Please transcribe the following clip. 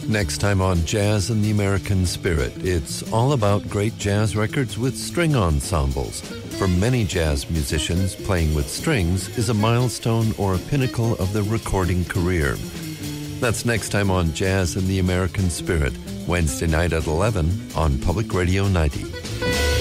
Next time on Jazz and the American Spirit, it's all about great jazz records with string ensembles. For many jazz musicians, playing with strings is a milestone or a pinnacle of their recording career. That's next time on Jazz and the American Spirit, Wednesday night at 11 on Public Radio 90.